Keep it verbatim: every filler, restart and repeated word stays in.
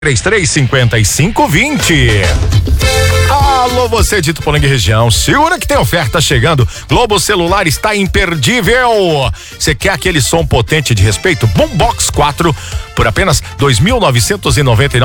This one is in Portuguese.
três três cinco cinco dois zero. Alô, você de Tuporanga e região, segura que tem oferta chegando. Globo Celular está imperdível. Você quer aquele som potente de respeito? Boombox quatro por apenas dois mil novecentos e noventa e nove.